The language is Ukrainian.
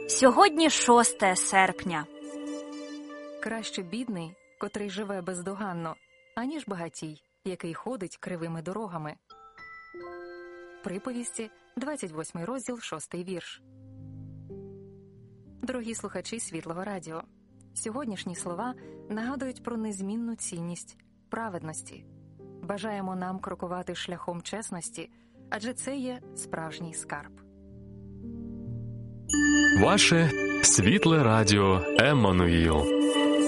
Сьогодні 6 серпня. Краще бідний, котрий живе бездоганно, аніж багатій, який ходить кривими дорогами. Приповісті, 28 розділ, 6 вірш. Дорогі слухачі Світлого Радіо, сьогоднішні слова нагадують про незмінну цінність праведності. Бажаємо нам крокувати шляхом чесності, адже це є справжній скарб. Ваше Світле Радіо Еммануїл.